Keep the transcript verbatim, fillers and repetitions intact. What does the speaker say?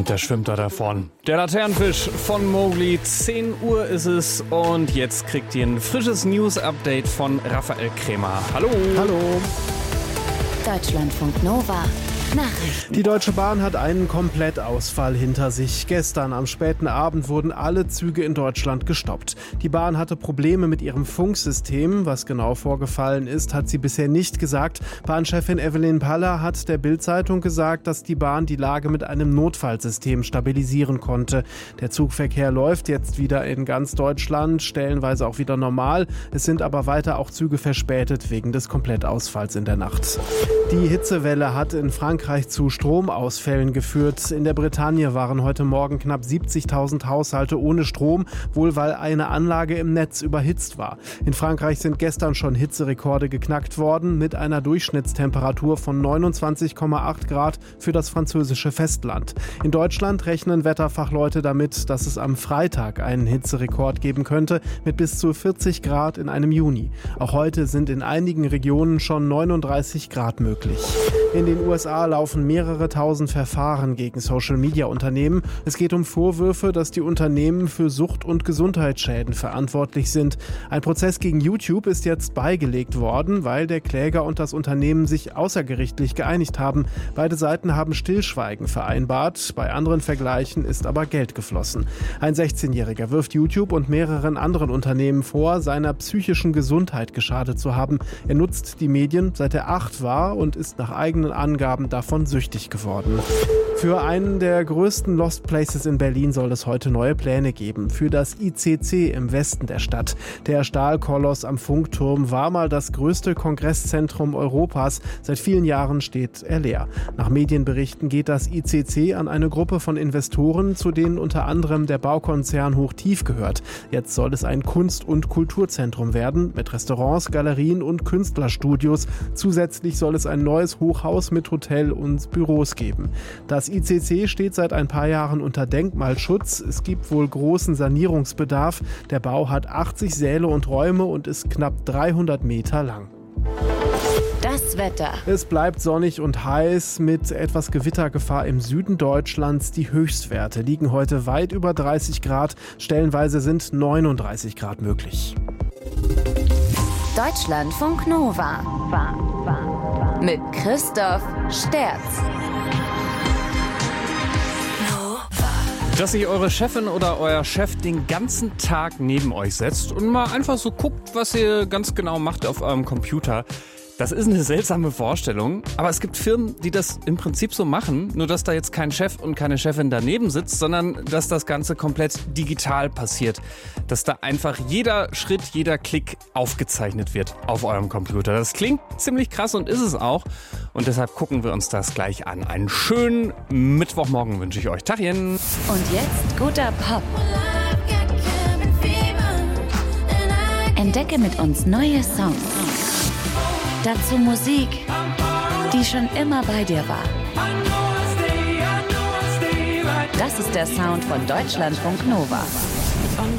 Und der schwimmt da davon. Der Laternenfisch von Mowgli. zehn Uhr ist es und jetzt kriegt ihr ein frisches News-Update von Raphael Krämer. Hallo. Hallo. Deutschlandfunk Nova. Nachrichten. Die Deutsche Bahn hat einen Komplettausfall hinter sich. Gestern am späten Abend wurden alle Züge in Deutschland gestoppt. Die Bahn hatte Probleme mit ihrem Funksystem. Was genau vorgefallen ist, hat sie bisher nicht gesagt. Bahnchefin Evelyn Paller hat der Bild-Zeitung gesagt, dass die Bahn die Lage mit einem Notfallsystem stabilisieren konnte. Der Zugverkehr läuft jetzt wieder in ganz Deutschland, stellenweise auch wieder normal. Es sind aber weiter auch Züge verspätet wegen des Komplettausfalls in der Nacht. Die Hitzewelle hat in Frankreich zu Stromausfällen geführt. In der Bretagne waren heute Morgen knapp siebzigtausend Haushalte ohne Strom, wohl weil eine Anlage im Netz überhitzt war. In Frankreich sind gestern schon Hitzerekorde geknackt worden, mit einer Durchschnittstemperatur von neunundzwanzig Komma acht Grad für das französische Festland. In Deutschland rechnen Wetterfachleute damit, dass es am Freitag einen Hitzerekord geben könnte, mit bis zu vierzig Grad in einem Juni. Auch heute sind in einigen Regionen schon neununddreißig Grad möglich. In den U S A laufen mehrere tausend Verfahren gegen Social-Media-Unternehmen. Es geht um Vorwürfe, dass die Unternehmen für Sucht- und Gesundheitsschäden verantwortlich sind. Ein Prozess gegen YouTube ist jetzt beigelegt worden, weil der Kläger und das Unternehmen sich außergerichtlich geeinigt haben. Beide Seiten haben Stillschweigen vereinbart. Bei anderen Vergleichen ist aber Geld geflossen. Ein sechzehnjähriger wirft YouTube und mehreren anderen Unternehmen vor, seiner psychischen Gesundheit geschadet zu haben. Er nutzt die Medien, seit er acht war, und ist nach eigenen Angaben davon süchtig geworden. Für einen der größten Lost Places in Berlin soll es heute neue Pläne geben. Für das I C C im Westen der Stadt. Der Stahlkoloss am Funkturm war mal das größte Kongresszentrum Europas. Seit vielen Jahren steht er leer. Nach Medienberichten geht das I C C an eine Gruppe von Investoren, zu denen unter anderem der Baukonzern Hochtief gehört. Jetzt soll es ein Kunst- und Kulturzentrum werden, mit Restaurants, Galerien und Künstlerstudios. Zusätzlich soll es ein neues Hochhaus mit Hotel und Büros geben. Das I C C steht seit ein paar Jahren unter Denkmalschutz. Es gibt wohl großen Sanierungsbedarf. Der Bau hat achtzig Säle und Räume und ist knapp dreihundert Meter lang. Das Wetter. Es bleibt sonnig und heiß mit etwas Gewittergefahr im Süden Deutschlands. Die Höchstwerte liegen heute weit über dreißig Grad. Stellenweise sind neununddreißig Grad möglich. Deutschlandfunk Nova. Mit Christoph Sterz. Dass sich eure Chefin oder euer Chef den ganzen Tag neben euch setzt und mal einfach so guckt, was ihr ganz genau macht auf eurem Computer. Das ist eine seltsame Vorstellung, aber es gibt Firmen, die das im Prinzip so machen, nur dass da jetzt kein Chef und keine Chefin daneben sitzt, sondern dass das Ganze komplett digital passiert. Dass da einfach jeder Schritt, jeder Klick aufgezeichnet wird auf eurem Computer. Das klingt ziemlich krass und ist es auch. Und deshalb gucken wir uns das gleich an. Einen schönen Mittwochmorgen wünsche ich euch. Tachchen! Und jetzt guter Pop. Entdecke mit uns neue Songs. Dazu Musik, die schon immer bei dir war. Das ist der Sound von Deutschlandfunk Nova.